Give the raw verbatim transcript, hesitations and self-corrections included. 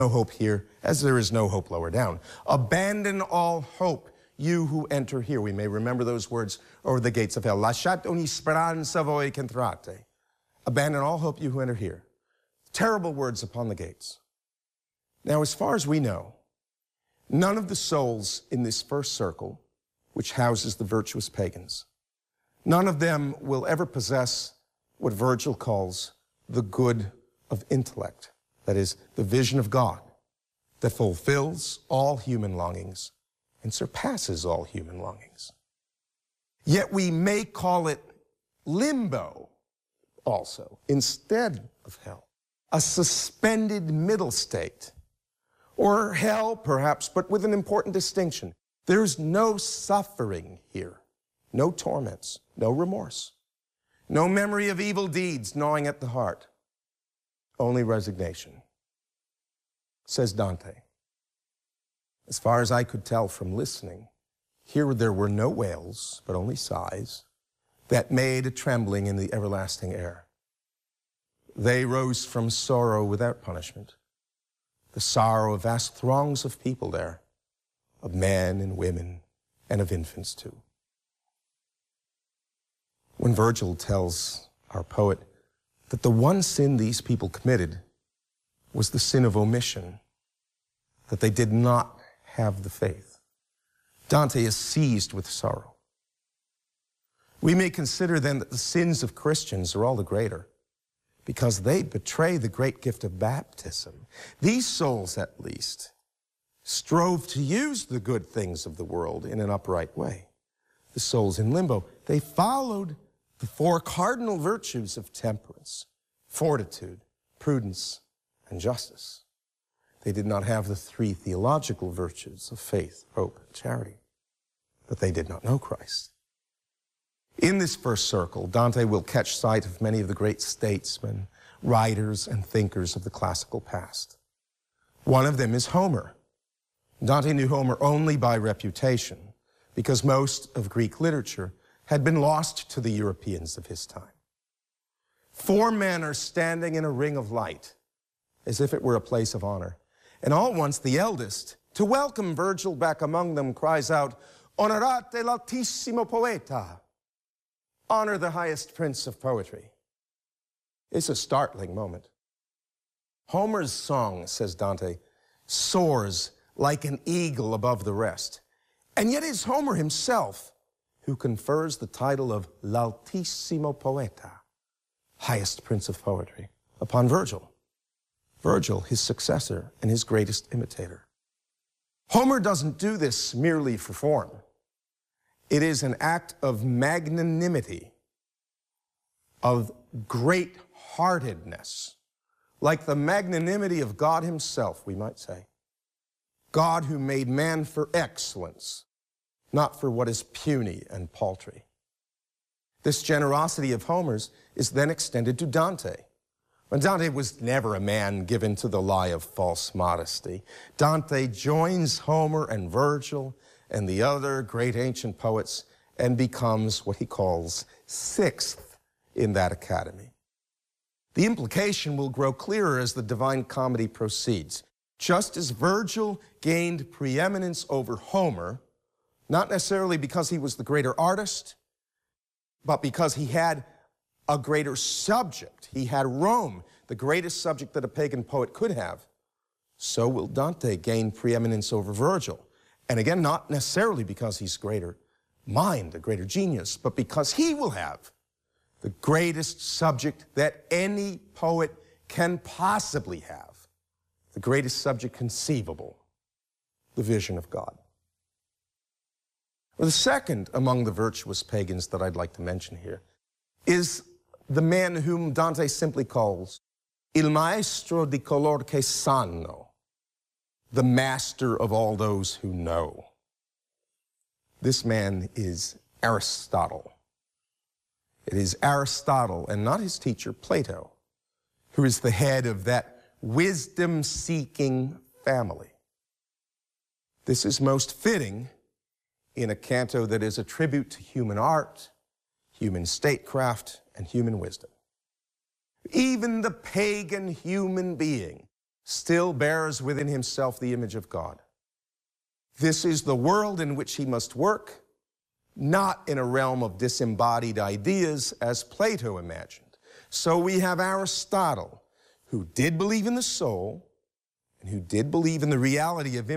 No hope here, as there is no hope lower down. Abandon all hope, you who enter here. We may remember those words over the gates of hell. Lasciate ogni speranza voi che entrate. Abandon all hope, you who enter here. Terrible words upon the gates. Now, as far as we know, none of the souls in this first circle, which houses the virtuous pagans, none of them will ever possess what Virgil calls the good of intellect. That is, the vision of God that fulfills all human longings and surpasses all human longings. Yet we may call it limbo also, instead of hell, a suspended middle state, or hell perhaps, but with an important distinction. There's no suffering here, no torments, no remorse, no memory of evil deeds gnawing at the heart. Only resignation. Says Dante, as far as I could tell from listening, here there were no wails, but only sighs, that made a trembling in the everlasting air. They rose from sorrow without punishment, the sorrow of vast throngs of people there, of men and women, and of infants too. When Virgil tells our poet that the one sin these people committed was the sin of omission, that they did not have the faith, Dante is seized with sorrow. We may consider then that the sins of Christians are all the greater because they betray the great gift of baptism. These souls, at least, strove to use the good things of the world in an upright way. The souls in limbo, they followed the four cardinal virtues of temperance, fortitude, prudence, and justice. They did not have the three theological virtues of faith, hope, and charity, but they did not know Christ. In this first circle, Dante will catch sight of many of the great statesmen, writers, and thinkers of the classical past. One of them is Homer. Dante knew Homer only by reputation, because most of Greek literature had been lost to the Europeans of his time. Four men are standing in a ring of light, as if it were a place of honor. And all at once the eldest, to welcome Virgil back among them, cries out, "Onorate l'altissimo poeta." Honor the highest prince of poetry. It's a startling moment. Homer's song, says Dante, soars like an eagle above the rest. And yet it's Homer himself who confers the title of l'altissimo poeta, highest prince of poetry, upon Virgil. Virgil, his successor and his greatest imitator. Homer doesn't do this merely for form. It is an act of magnanimity, of great-heartedness, like the magnanimity of God himself, we might say. God who made man for excellence, not for what is puny and paltry. This generosity of Homer's is then extended to Dante. And Dante was never a man given to the lie of false modesty. Dante joins Homer and Virgil and the other great ancient poets and becomes what he calls sixth in that academy. The implication will grow clearer as the Divine Comedy proceeds. Just as Virgil gained preeminence over Homer, not necessarily because he was the greater artist, but because he had a greater subject. He had Rome, the greatest subject that a pagan poet could have. So will Dante gain preeminence over Virgil. And again, not necessarily because he's greater mind, a greater genius, but because he will have the greatest subject that any poet can possibly have, the greatest subject conceivable, the vision of God. Well, the second among the virtuous pagans that I'd like to mention here is the man whom Dante simply calls il maestro di color che sanno, the master of all those who know. This man is Aristotle. It is Aristotle, and not his teacher, Plato, who is the head of that wisdom-seeking family. This is most fitting in a canto that is a tribute to human art, human statecraft, and human wisdom. Even the pagan human being still bears within himself the image of God. This is the world in which he must work, not in a realm of disembodied ideas as Plato imagined. So we have Aristotle, who did believe in the soul and who did believe in the reality of